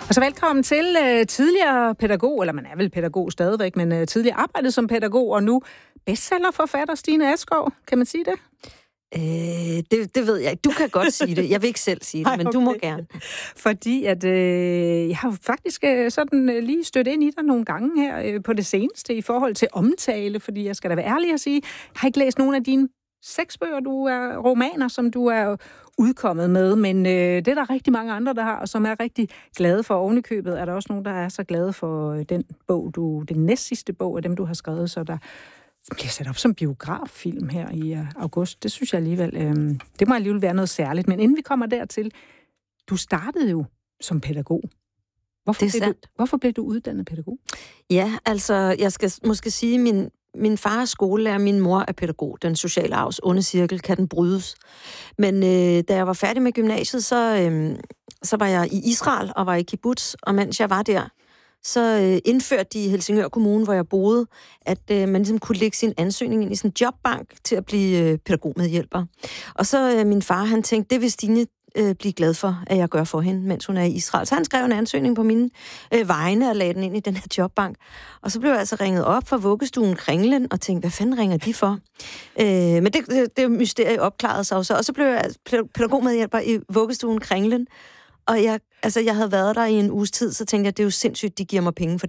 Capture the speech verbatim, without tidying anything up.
Og så velkommen til uh, tidligere pædagog, eller man er vel pædagog stadigvæk, men uh, tidligere arbejdet som pædagog, og nu bestsellerforfatter Stine Askov. Kan man sige det? Øh, det, det ved jeg ikke. Du kan godt sige det. Jeg vil ikke selv sige det, men okay. Du må gerne. Fordi at øh, jeg har faktisk øh, sådan øh, lige stødt ind i dig nogle gange her øh, på det seneste i forhold til omtale, fordi jeg skal da være ærlig at sige, jeg har ikke læst nogen af dine seks bøger, du er romaner, som du er udkommet med, men øh, det er der rigtig mange andre, der har, og som er rigtig glade for. Ovenikøbet er der også nogen, der er så glade for den bog, du, den næstsidste bog af dem, du har skrevet, så der bliver sat op som biograffilm her i uh, august. Det synes jeg alligevel, øh, det må alligevel være noget særligt. Men inden vi kommer dertil, du startede jo som pædagog. Hvorfor, det er blev, du, hvorfor blev du uddannet pædagog? Ja, altså, jeg skal måske sige, min min far er skolelærer, min mor er pædagog. Den sociale arvs onde cirkel, kan den brydes. Men øh, da jeg var færdig med gymnasiet, så, øh, så var jeg i Israel og var i kibbutz, og mens jeg var der, så øh, indførte de i Helsingør Kommune, hvor jeg boede, at øh, man ligesom kunne lægge sin ansøgning ind i sådan en jobbank til at blive øh, pædagogmedhjælper. Og så øh, min far, han tænkte, det vil Stine øh, blive glad for, at jeg gør for hende, mens hun er i Israel. Så han skrev en ansøgning på mine øh, vegne og lagde den ind i den her jobbank. Og så blev jeg altså ringet op fra vuggestuen Kringlen og tænkte, hvad fanden ringer de for? Øh, men det, det, det mysterie opklarede sig også. Og så blev jeg pædagogmedhjælper i vuggestuen Kringlen. Og jeg, altså, jeg havde været der i en uges tid, så tænkte jeg, det er jo sindssygt, de giver mig penge for